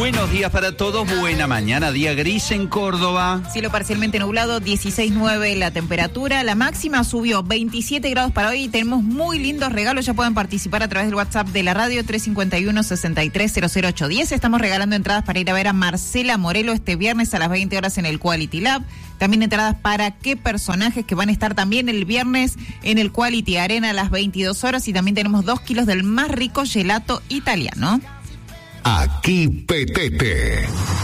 Buenos días para todos, buena mañana, día gris en Córdoba. Cielo parcialmente nublado, 16.9 la temperatura, la máxima subió 27 grados para hoy y tenemos muy lindos regalos, ya pueden participar a través del WhatsApp de la radio 351-6300-810. Estamos regalando entradas para ir a ver a Marcela Morelo este viernes a las 20 horas en el Quality Lab. También entradas para qué personajes que van a estar también el viernes en el Quality Arena a las 22 horas y también tenemos 2 kilos del más rico gelato italiano. Aquí Petete.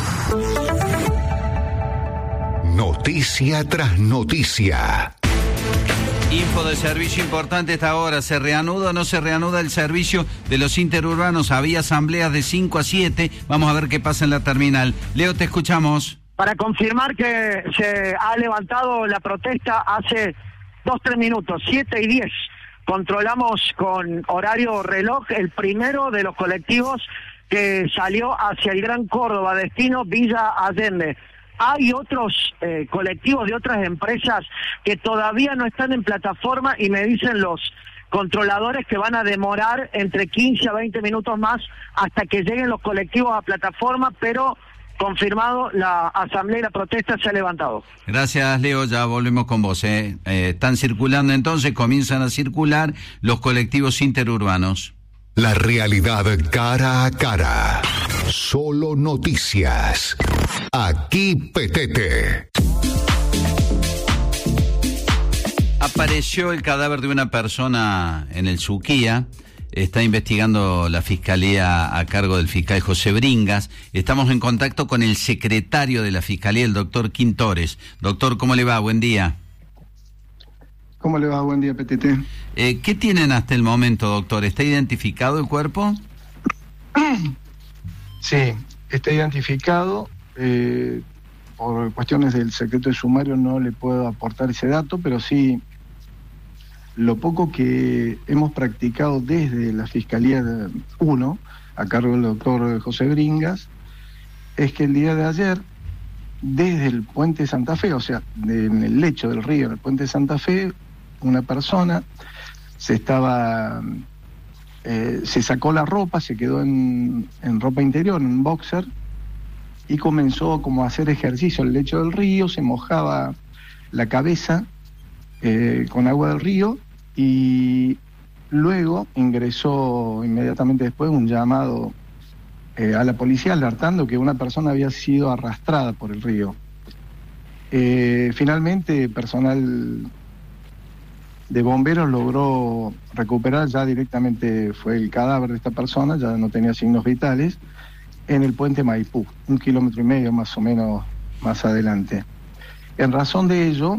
Noticia tras noticia. Info de servicio importante esta hora. ¿Se reanuda o no se reanuda el servicio de los interurbanos? Había asambleas de 5 a 7. Vamos a ver qué pasa en la terminal. Leo, te escuchamos. Para confirmar que se ha levantado la protesta hace 2-3 minutos, 7 y 10. Controlamos con horario reloj el primero de los colectivos que salió hacia el Gran Córdoba, destino Villa Allende. Hay otros colectivos de otras empresas que todavía no están en plataforma y me dicen los controladores que van a demorar entre 15 a 20 minutos más hasta que lleguen los colectivos a plataforma, pero confirmado, la asamblea y la protesta se ha levantado. Gracias, Leo, ya volvemos con vos. Están circulando entonces, comienzan a circular los colectivos interurbanos. La realidad cara a cara. Solo noticias. Aquí Petete. Apareció el cadáver de una persona en el Suquía. Está investigando la Fiscalía a cargo del fiscal José Bringas. Estamos en contacto con el secretario de la Fiscalía, el doctor Quintores. Doctor, ¿cómo le va? Buen día. ¿Cómo le va? Buen día, Petete. ¿Qué tienen hasta el momento, doctor? ¿Está identificado el cuerpo? Sí, está identificado. Por cuestiones del secreto de sumario no le puedo aportar ese dato, pero sí lo poco que hemos practicado desde la Fiscalía 1, a cargo del doctor José Bringas, es que el día de ayer, desde el puente Santa Fe, o sea, en el lecho del río, en el puente Santa Fe, una persona se sacó la ropa, se quedó en ropa interior, en un boxer, y comenzó como a hacer ejercicio en el lecho del río, se mojaba la cabeza con agua del río, y luego ingresó inmediatamente después un llamado a la policía alertando que una persona había sido arrastrada por el río. Finalmente, personal de bomberos logró recuperar, ya directamente fue el cadáver de esta persona, ya no tenía signos vitales, en el puente Maipú, 1,5 kilómetros más o menos más adelante. En razón de ello,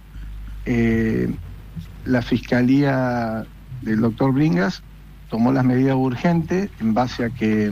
la Fiscalía del doctor Bringas tomó las medidas urgentes en base a que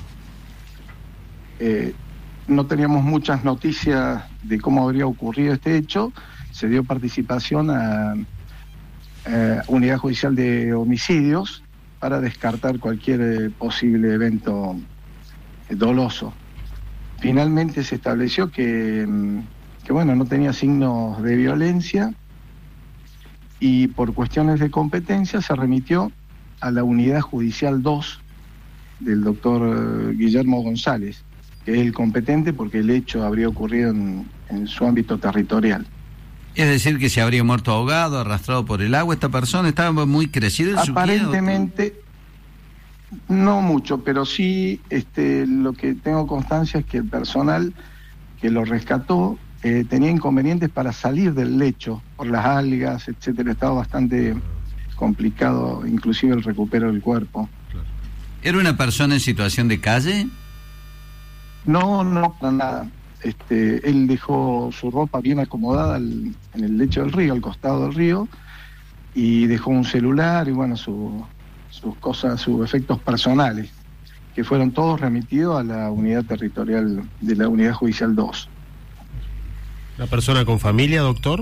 no teníamos muchas noticias de cómo habría ocurrido este hecho. Se dio participación a Unidad Judicial de Homicidios para descartar cualquier posible evento doloso. Finalmente se estableció que bueno, no tenía signos de violencia y por cuestiones de competencia se remitió a la Unidad Judicial 2 del doctor Guillermo González, que es el competente porque el hecho habría ocurrido en su ámbito territorial. Es decir, que se habría muerto ahogado, arrastrado por el agua. ¿Esta persona estaba muy crecida en su vida? Aparentemente, no mucho, pero sí lo que tengo constancia es que el personal que lo rescató tenía inconvenientes para salir del lecho por las algas, etcétera. Estaba bastante complicado, inclusive el recupero del cuerpo. ¿Era una persona en situación de calle? No, para nada. Él dejó su ropa bien acomodada en el lecho del río, al costado del río, y dejó un celular y bueno, sus cosas, sus efectos personales, que fueron todos remitidos a la unidad territorial de la Unidad Judicial 2. ¿La persona con familia, doctor?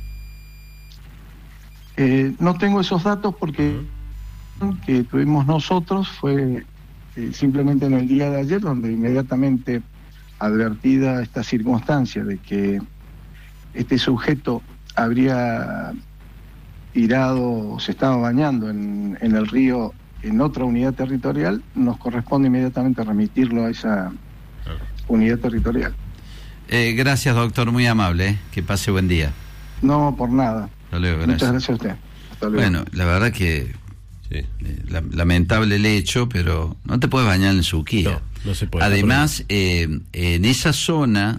No tengo esos datos porque que tuvimos nosotros fue simplemente en el día de ayer, donde inmediatamente advertida esta circunstancia de que este sujeto habría tirado, se estaba bañando en el río en otra unidad territorial, nos corresponde inmediatamente remitirlo a esa unidad territorial. Gracias, doctor, muy amable. Que pase buen día. No, por nada. Hasta luego, gracias. Muchas gracias a usted. Hasta luego. Bueno, la verdad que lamentable el hecho, pero no te puedes bañar en Suquía. No se puede. Además, en esa zona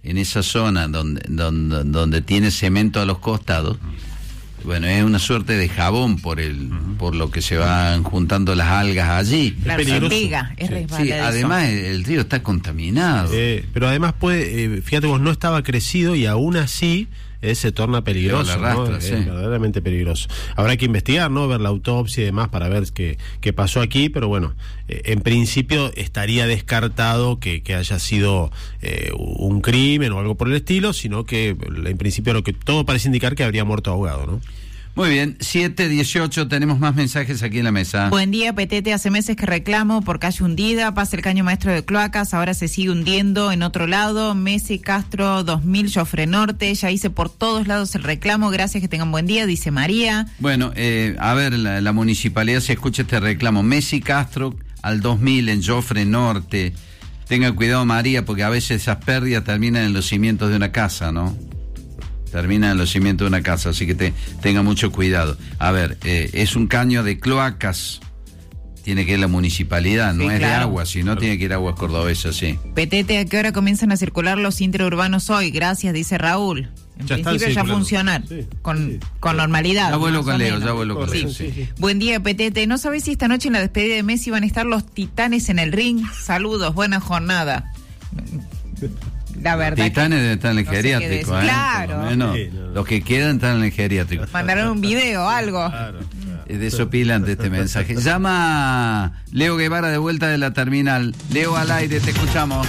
donde tiene cemento a los costados, bueno, es una suerte de jabón por lo que se van juntando las algas allí. Claro, se pega, es resbaladizo. Sí, además el río está contaminado. Pero además fíjate vos, no estaba crecido y aún así se torna peligroso, arrastra, ¿no? sí. Es verdaderamente peligroso. Habrá que investigar, ¿no? Ver la autopsia y demás para ver qué pasó aquí, pero bueno, en principio estaría descartado que haya sido un crimen o algo por el estilo, sino que en principio todo parece indicar que habría muerto ahogado, ¿no? Muy bien, 7:18, tenemos más mensajes aquí en la mesa. Buen día, Petete. Hace meses que reclamo por calle hundida, pasa el caño maestro de cloacas, ahora se sigue hundiendo en otro lado. Messi, Castro, 2000, Jofre Norte, ya hice por todos lados el reclamo. Gracias, que tengan buen día, dice María. Bueno, a ver, la municipalidad, si escucha este reclamo, Messi, Castro, al 2000 en Jofre Norte. Tenga cuidado, María, porque a veces esas pérdidas terminan en los cimientos de una casa, ¿no? Termina en los cimientos de una casa, así que tenga mucho cuidado. A ver, es un caño de cloacas, tiene que ir la municipalidad, no es de agua, sino tiene que ir aguas cordobesas, sí. Petete, ¿a qué hora comienzan a circular los interurbanos hoy? Gracias, dice Raúl. En principio ya funcionan con normalidad. Ya vuelvo con Leo, sí. Buen día, Petete. ¿No sabés si esta noche en la despedida de Messi van a estar los titanes en el ring? Saludos, buena jornada. La verdad, Titanes están en el geriátrico, claro. Por lo menos, los que quedan están en el geriátrico. Mandaron un video, algo. Claro. Es desopilante este mensaje. Llama Leo Guevara de vuelta de la terminal. Leo, al aire, te escuchamos.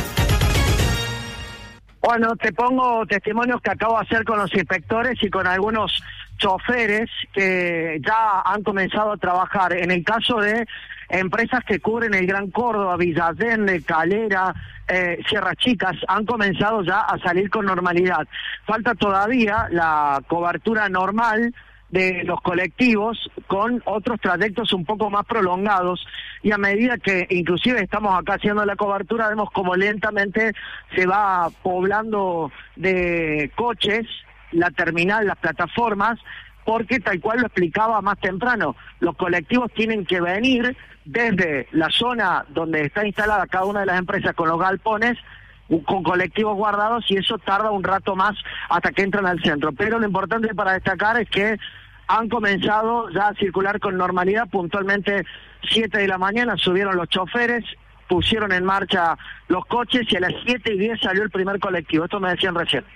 Bueno, te pongo testimonios que acabo de hacer con los inspectores y con algunos choferes que ya han comenzado a trabajar. En el caso de empresas que cubren el Gran Córdoba, Villa Allende, Calera, Sierras Chicas, han comenzado ya a salir con normalidad. Falta todavía la cobertura normal de los colectivos con otros trayectos un poco más prolongados, y a medida que inclusive estamos acá haciendo la cobertura, vemos como lentamente se va poblando de coches la terminal, las plataformas, porque tal cual lo explicaba más temprano, los colectivos tienen que venir desde la zona donde está instalada cada una de las empresas con los galpones, con colectivos guardados, y eso tarda un rato más hasta que entran al centro. Pero lo importante para destacar es que han comenzado ya a circular con normalidad. Puntualmente 7 de la mañana subieron los choferes, pusieron en marcha los coches, y a las 7:10 salió el primer colectivo. Esto me decían recién.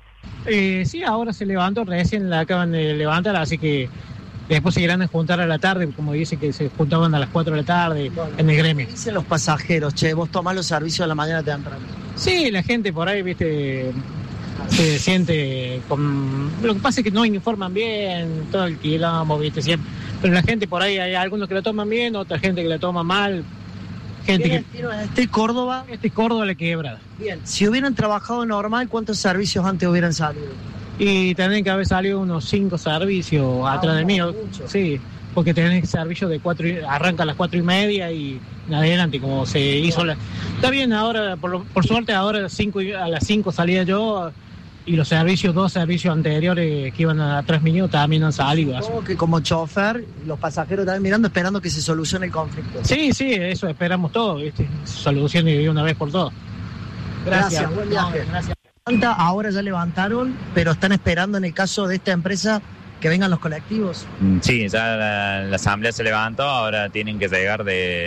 Sí, ahora se levantó, recién la acaban de levantar, así que después se irán a juntar a la tarde, como dice que se juntaban a las 4 de la tarde en el gremio. ¿Qué dicen los pasajeros? Che, vos tomás los servicios a la mañana temprano. Sí, la gente por ahí, viste, se siente con... Lo que pasa es que no informan bien, todo el quilombo, viste, siempre. Pero la gente por ahí, hay algunos que la toman bien, otra gente que la toma mal. Gente ¿Este Córdoba? Este es Córdoba la Quebrada. Bien, si hubieran trabajado normal, ¿cuántos servicios antes hubieran salido? Y tendrían que haber salido unos 5 servicios atrás del mío. Mucho. Sí, porque tenés servicio de 4, arranca a las 4:30 y en adelante, como se hizo la... Está bien, ahora, por suerte, ahora a las 5 salía yo, y los servicios, 2 servicios anteriores que iban a 3 minutos también han salido. Supongo que como chofer, los pasajeros también mirando, esperando que se solucione el conflicto. Sí, eso esperamos todo, ¿viste? Solucione de una vez por todas. Gracias, buen viaje. Gracias. Ahora ya levantaron, pero están esperando en el caso de esta empresa que vengan los colectivos. Sí, ya la asamblea se levantó, ahora tienen que llegar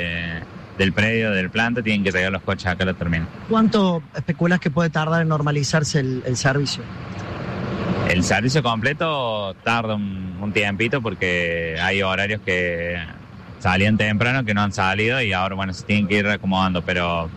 del predio, del planta, tienen que llegar los coches acá a la terminal. ¿Cuánto especulás que puede tardar en normalizarse el servicio? El servicio completo tarda un tiempito, porque hay horarios que salían temprano que no han salido, y ahora, bueno, se tienen que ir acomodando, pero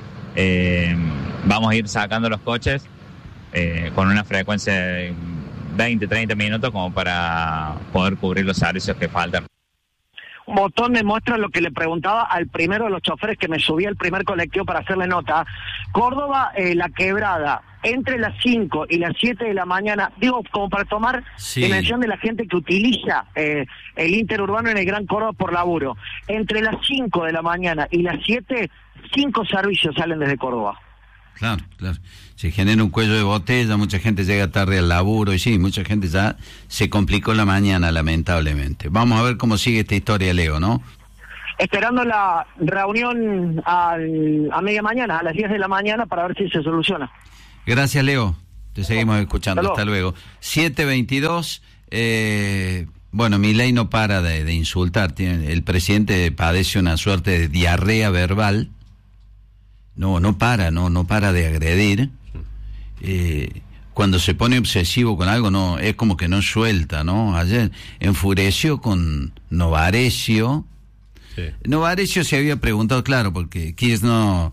vamos a ir sacando los coches con una frecuencia de 20, 30 minutos como para poder cubrir los servicios que faltan. Un botón me muestra lo que le preguntaba al primero de los choferes que me subía el primer colectivo para hacerle nota. Córdoba, La Quebrada, entre las 5 y las 7 de la mañana, digo, como para tomar dimensión de la gente que utiliza el interurbano en el Gran Córdoba por laburo. Entre las 5 de la mañana y las 7, 5 servicios salen desde Córdoba. Claro. Se genera un cuello de botella, mucha gente llega tarde al laburo y sí, mucha gente ya se complicó la mañana, lamentablemente. Vamos a ver cómo sigue esta historia, Leo, ¿no? Esperando la reunión a media mañana, a las 10 de la mañana, para ver si se soluciona. Gracias, Leo. Te seguimos escuchando. Hasta luego. 7:22. Bueno, Milei no para de insultar. El presidente padece una suerte de diarrea verbal. No para de agredir. Cuando se pone obsesivo con algo, no, es como que no suelta, ¿no? Ayer enfureció con Novarecio. Sí. Novarecio se había preguntado, claro, porque Kirchner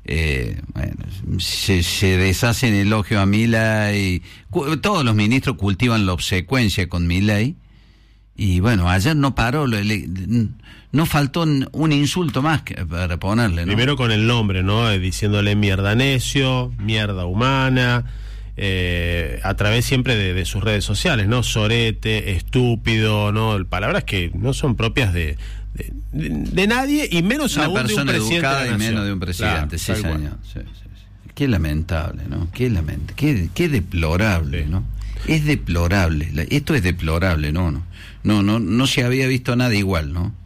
se deshace en elogio a Milei. Todos los ministros cultivan la obsecuencia con Milei. Y bueno, ayer no paró, no faltó un insulto más para ponerle, ¿no? Primero con el nombre, ¿no? Diciéndole mierda necio, mierda humana, a través siempre de sus redes sociales, ¿no? Sorete, estúpido, ¿no? Palabras que no son propias de nadie, y menos una aún persona de un presidente educada de la y menos de un presidente, claro, sí, señor. Sí. Qué lamentable, ¿no? Qué deplorable, sí. ¿no? Es deplorable, esto es deplorable, no se había visto nada igual, ¿no?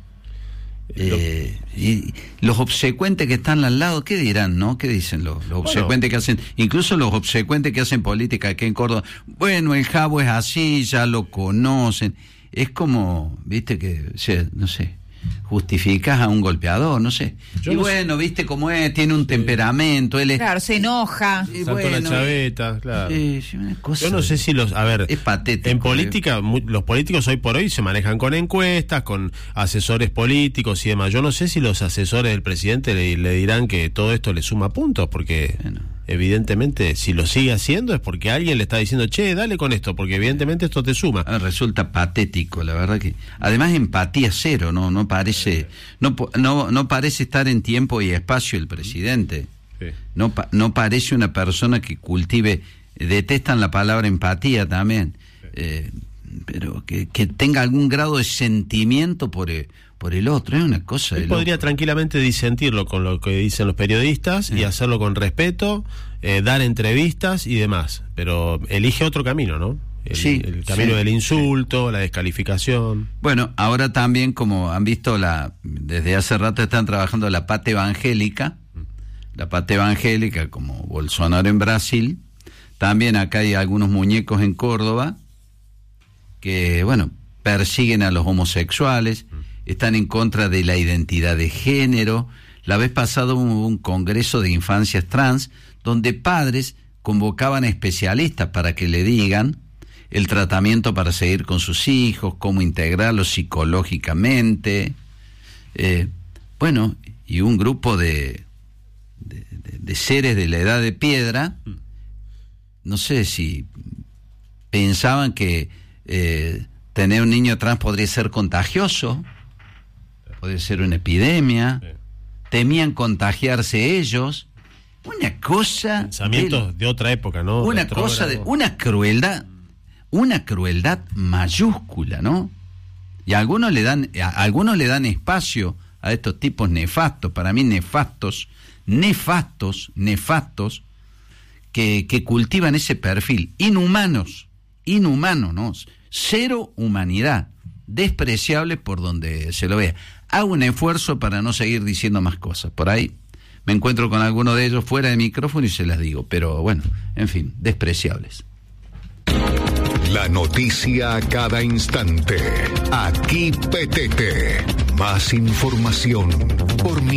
Y los obsecuentes que están al lado, ¿qué dirán, no? ¿Qué dicen los obsecuentes que hacen, incluso los obsecuentes que hacen política aquí en Córdoba? Bueno, el Jabo es así, ya lo conocen. Es como, viste que, no sé, justificas a un golpeador, no sé. Y bueno, viste cómo es, tiene un temperamento, él es... Claro, se enoja. Saltó la chaveta, claro. Una cosa, yo no sé si es patético. En política, los políticos hoy por hoy se manejan con encuestas, con asesores políticos y demás. Yo no sé si los asesores del presidente le dirán que todo esto le suma puntos, porque... Evidentemente, si lo sigue haciendo es porque alguien le está diciendo, che, dale con esto, porque evidentemente esto te suma. Resulta patético, la verdad que... Además, empatía cero, no parece estar en tiempo y espacio el presidente. Sí. No parece una persona que cultive... Detestan la palabra empatía también. Sí. Pero que tenga algún grado de sentimiento por el otro, es una cosa de loco. Podría tranquilamente disentirlo con lo que dicen los periodistas, sí, y hacerlo con respeto, dar entrevistas y demás, pero elige otro camino, ¿no? El camino del insulto, la descalificación. Bueno, ahora también, como han visto, desde hace rato están trabajando la pata evangélica, como Bolsonaro en Brasil. También acá hay algunos muñecos en Córdoba que, bueno, persiguen a los homosexuales, están en contra de la identidad de género. La vez pasada hubo un congreso de infancias trans donde padres convocaban a especialistas para que le digan el tratamiento para seguir con sus hijos, cómo integrarlos psicológicamente. Bueno, y un grupo de seres de la edad de piedra, no sé si pensaban que tener un niño trans podría ser contagioso, puede ser una epidemia, temían contagiarse ellos, una cosa... Pensamientos de otra época, ¿no? Una cosa de una crueldad mayúscula, ¿no? Y algunos le dan espacio a estos tipos nefastos, para mí nefastos, que cultivan ese perfil, inhumanos, ¿no? Cero humanidad, despreciable por donde se lo vea. Hago un esfuerzo para no seguir diciendo más cosas. Por ahí me encuentro con alguno de ellos fuera de micrófono y se las digo, pero bueno, en fin, despreciables. La noticia a cada instante. Aquí PTT. Más información por